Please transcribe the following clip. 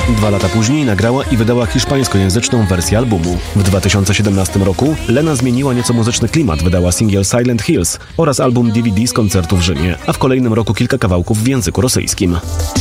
2 lata później nagrała i wydała hiszpańskojęzyczną wersję albumu. W 2017 roku Lena zmieniła nieco muzyczny klimat, wydała singiel Silent Hills oraz album DVD z koncertu w Rzymie, a w kolejnym roku kilka kawałków w języku rosyjskim.